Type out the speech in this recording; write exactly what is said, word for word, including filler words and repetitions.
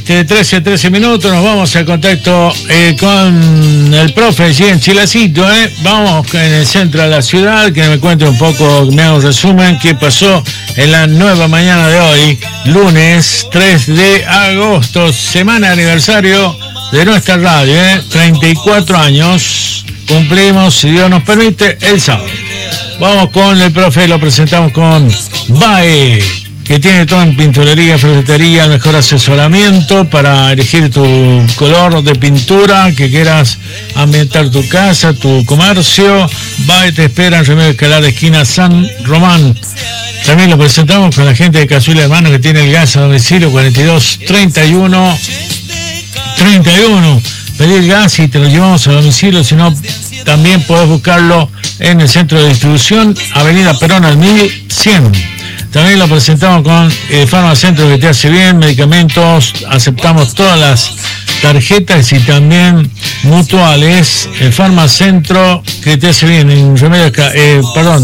este, trece, trece minutos, nos vamos al contacto eh, con el profe allí en Chilacito, ¿eh? Vamos en el centro de la ciudad, que me cuente un poco, me haga un resumen, qué pasó en la nueva mañana de hoy, lunes tres de agosto, semana aniversario de nuestra radio, ¿eh? treinta y cuatro años, cumplimos, si Dios nos permite, el sábado. Vamos con el profe, lo presentamos con B A E, que tiene todo en pinturería, ferretería, mejor asesoramiento para elegir tu color de pintura que quieras ambientar tu casa, tu comercio. B A E te espera en Remedio Escalada, esquina San Román. También lo presentamos con la gente de Cazuela Hermanos, que tiene el gas a domicilio cuarenta y dos, treinta y uno, treinta y uno. Pedir gas y te lo llevamos a domicilio, si no también podés buscarlo en el centro de distribución, Avenida Perón al mil cien. También lo presentamos con eh, Farmacentro, que te hace bien, medicamentos, aceptamos todas las tarjetas y también mutuales. El Farmacentro, que te hace bien, en Remedio, eh, perdón,